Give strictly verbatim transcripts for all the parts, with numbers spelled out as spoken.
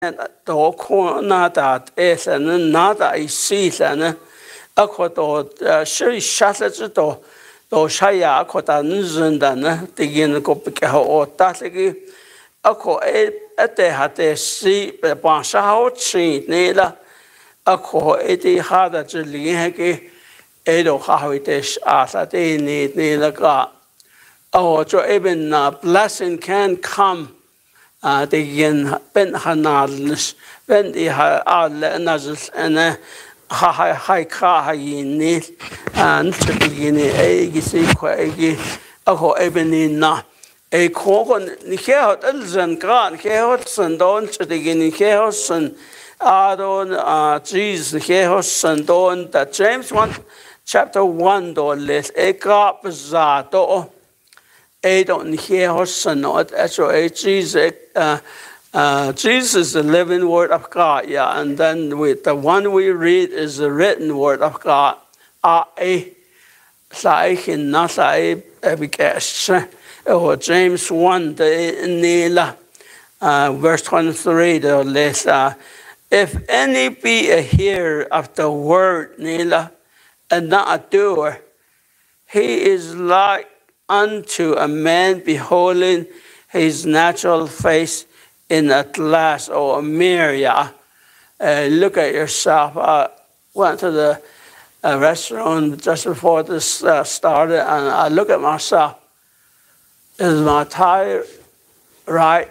do ko na dat esen na da I season a ko do shi shasa zu do do shaya ko da nzun da na digin ko ke ho ta se a ko e ate ha te si ba sha ho chi ne la a ko e di ha da zu li he ke e do ha ho te a sa te ni ni la ka oh so even blessing can come uh the yin ben hanalness when the all nazis and ha ha ha ka ha yin and to begin a gisi kwa gi a ho even in na a ko kon ni ke hot elzen kan ke hot sun don to begin ke hot sun adon uh jesus ke hot sun don that James one chapter one do les e ka za to I don't hear her son not so Jesus uh uh Jesus is the living word of God, yeah, and then with the one we read is the written word of God. Uh a sai in na sai ebigas or James one the nila uh verse twenty-three the less uh if any be a hearer of the word nila and not a doer, he is like unto a man beholding his natural face in a glass or a mirror. Yeah. Uh, look at yourself. I went to the uh, restaurant just before this uh, started, and I look at myself. Is my tie right?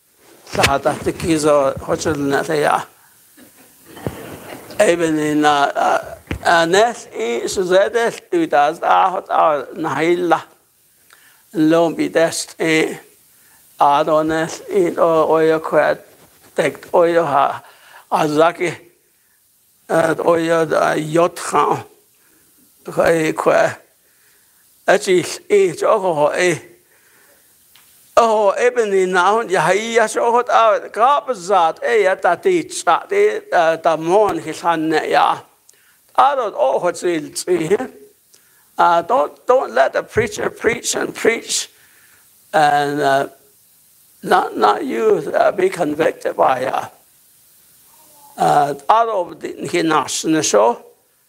Even in uh, uh, next is that it does out our Nahila. Long be dest a adonis in oil quad take oil ha azaki at oil the yacht ha a qua actually each alcohol a oh ebony now ya so hot out carpazat a at that teach that the morn his hand ya I don't know what's here. Uh, don't don't let the preacher preach and preach, and uh, not not you uh, be convicted by uh, uh, out of the hinasna show.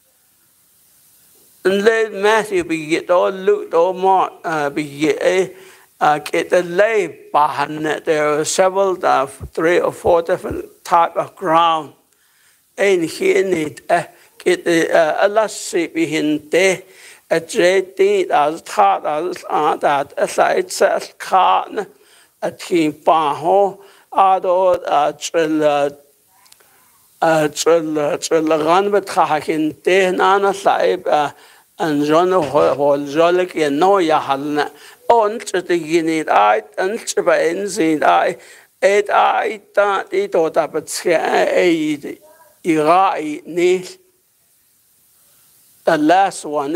And let Matthew be get all Luke all Mark uh, be get uh, get the lay behind it. There are several uh, three or four different type of ground. And here need uh, get the uh, elastic behind there. A dreading as taught as on that as I said, carn a team baho, ado a trill a trill trill run with Hakin, Dana Saib and John Hall Jolik and no Yahalna. On to the unit I and to by enzine I ate I don't eat or that but a Irai need. The last one,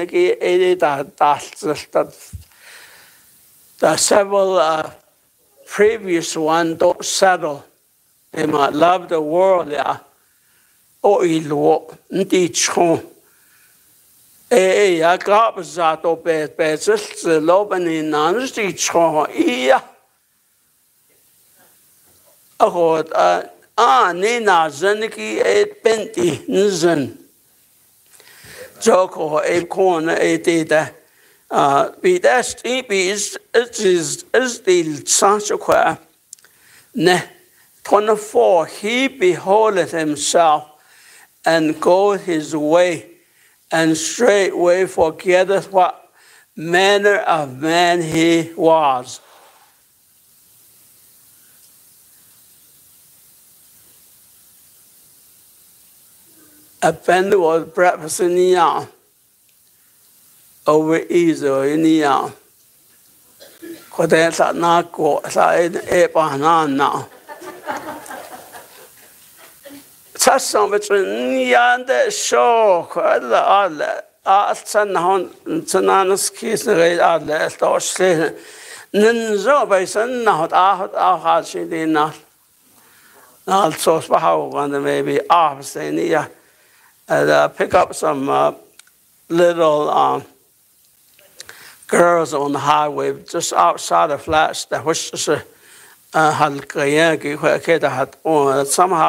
the the several uh, previous one don't settle. They might love the world, yeah. Oh, ilo, ndi chon. Eh, ya gab zato be be just the lobani nansti chon. Iya. Oh, uh, ah, nina zeniki et benti nzen. Joko a corner a data. Uh, be that steep is is is the Sancho ne twenty-four. He beholdeth himself and goeth his way, and straightway forgetteth what manner of man he was. A friend was breakfast in the yard over Israel in the yard. Because that's not go, so it's on now. Such some between yonder show, quite the other. I send on Tananas kiss the red other, start saying, Ninzo by sun not out our heart she did not. Also, how one maybe off saying, yeah. And uh, pick up some uh, little um, girls on the highway just outside of flats that was just uh, halka ya ki khe da hat somehow